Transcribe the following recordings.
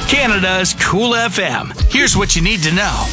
Canada's Cool FM. Here's what you need to know.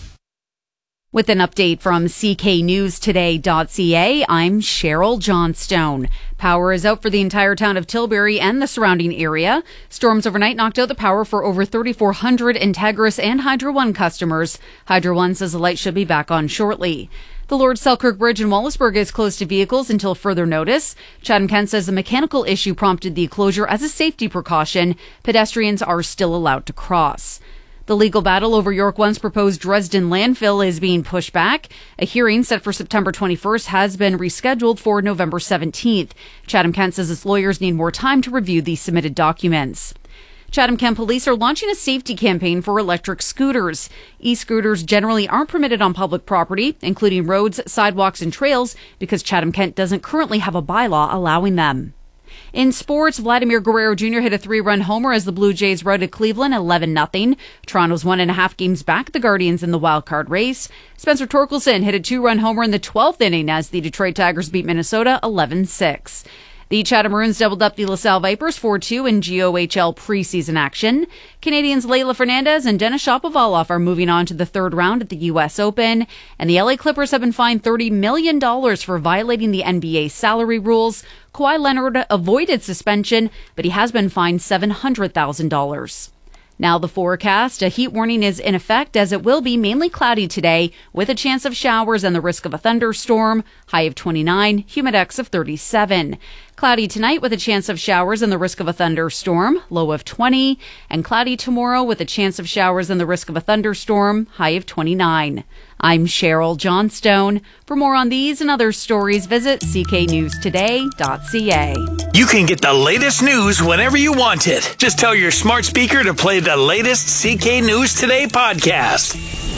With an update from cknewstoday.ca, I'm Cheryl Johnstone. Power is out for the entire town of Tilbury and the surrounding area. Storms overnight knocked out the power for over 3,400 Integris and Hydro One customers. Hydro One says the light should be back on shortly. The Lord Selkirk Bridge in Wallaceburg is closed to vehicles until further notice. Chatham-Kent says a mechanical issue prompted the closure as a safety precaution. Pedestrians are still allowed to cross. The legal battle over York One's proposed Dresden landfill is being pushed back. A hearing set for September 21st has been rescheduled for November 17th. Chatham-Kent says its lawyers need more time to review the submitted documents. Chatham-Kent police are launching a safety campaign for electric scooters. E-scooters generally aren't permitted on public property, including roads, sidewalks, and trails, because Chatham-Kent doesn't currently have a bylaw allowing them. In sports, Vladimir Guerrero Jr. hit a 3-run homer as the Blue Jays routed Cleveland 11-0. Toronto's 1.5 games back the Guardians in the wildcard race. Spencer Torkelson hit a 2-run homer in the 12th inning as the Detroit Tigers beat Minnesota 11-6. The Chatham Maroons doubled up the LaSalle Vipers 4-2 in GOHL preseason action. Canadians Leylah Fernandez and Denis Shapovalov are moving on to the third round at the U.S. Open. And the LA Clippers have been fined $30 million for violating the NBA salary rules. Kawhi Leonard avoided suspension, but he has been fined $700,000. Now the forecast. A heat warning is in effect as it will be mainly cloudy today with a chance of showers and the risk of a thunderstorm. High of 29, humidex of 37. Cloudy tonight with a chance of showers and the risk of a thunderstorm. Low of 20. And cloudy tomorrow with a chance of showers and the risk of a thunderstorm. High of 29. I'm Cheryl Johnstone. For more on these and other stories, visit cknewstoday.ca. You can get the latest news whenever you want it. Just tell your smart speaker to play the latest CK News Today podcast.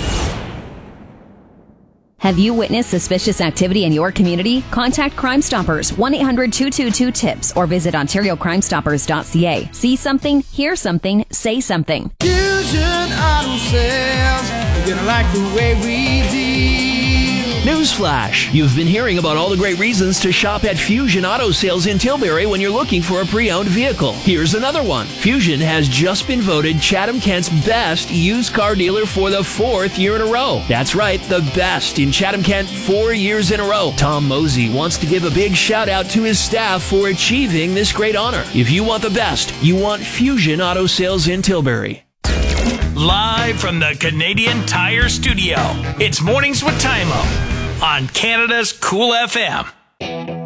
Have you witnessed suspicious activity in your community? Contact Crime Stoppers, 1-800-222-TIPS, or visit OntarioCrimeStoppers.ca. See something, hear something, say something. Fusion Auto Sales, you're gonna like the way we deal. Newsflash! You've been hearing about all the great reasons to shop at Fusion Auto Sales in Tilbury when you're looking for a pre-owned vehicle. Here's another one. Fusion has just been voted Chatham-Kent's best used car dealer for the 4th year in a row. That's right, the best in Chatham-Kent 4 years in a row. Tom Mosey wants to give a big shout out to his staff for achieving this great honor. If you want the best, you want Fusion Auto Sales in Tilbury. Live from the Canadian Tire Studio, it's Mornings with Tymo on Canada's Cool FM.